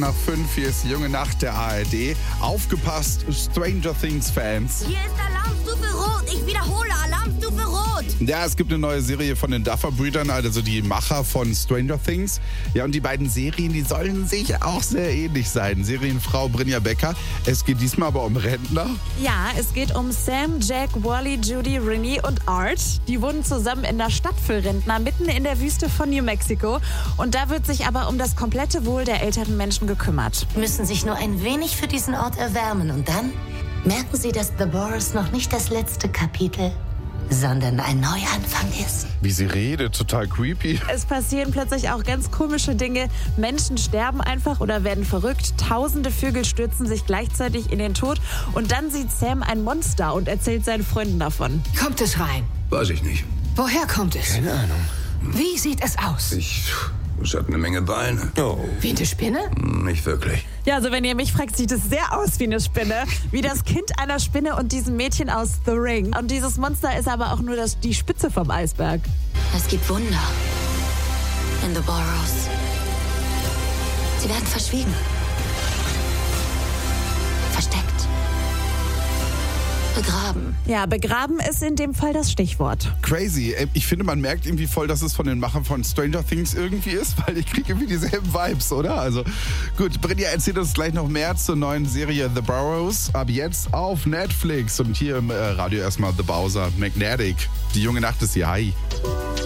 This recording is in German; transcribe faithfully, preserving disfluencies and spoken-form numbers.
Nach fünf, hier ist die junge Nacht der A R D. Aufgepasst, Stranger Things Fans. Hier ist Alarmstufe Rot. Ich wiederhole, Alarmstufe Rot. Ja, es gibt eine neue Serie von den Duffer-Brüdern, also die Macher von Stranger Things. Ja, und die beiden Serien, die sollen sich auch sehr ähnlich sein. Serienfrau Brynja Becker. Es geht diesmal aber um Rentner. Ja, es geht um Sam, Jack, Wally, Judy, Renee und Art. Die wohnen zusammen in der Stadt für Rentner, mitten in der Wüste von New Mexico. Und da wird sich aber um das komplette Wohl der älteren Menschen gekümmert. Müssen sich nur ein wenig für diesen Ort erwärmen und dann merken Sie, dass The Boris noch nicht das letzte Kapitel, sondern ein Neuanfang ist. Wie sie redet, total creepy. Es passieren plötzlich auch ganz komische Dinge. Menschen sterben einfach oder werden verrückt. Tausende Vögel stürzen sich gleichzeitig in den Tod. Und dann sieht Sam ein Monster und erzählt seinen Freunden davon. Kommt es rein? Weiß ich nicht. Woher kommt es? Keine Ahnung. Wie sieht es aus? Ich... Es hat eine Menge Beine. Oh. Wie eine Spinne? Nicht wirklich. Ja, also wenn ihr mich fragt, sieht es sehr aus wie eine Spinne. Wie das Kind einer Spinne und diesem Mädchen aus The Ring. Und dieses Monster ist aber auch nur das, die Spitze vom Eisberg. Es gibt Wunder in The Boros. Sie werden verschwiegen. Versteckt. Begraben. Ja, begraben ist in dem Fall das Stichwort. Crazy. Ich finde, man merkt irgendwie voll, dass es von den Machern von Stranger Things irgendwie ist, weil ich kriege irgendwie dieselben Vibes, oder? Also gut, Brynja erzählt uns gleich noch mehr zur neuen Serie The Boros. Ab jetzt auf Netflix. Und hier im äh, Radio erstmal The Bowser, Magnetic. Die junge Nacht ist hier. Hi.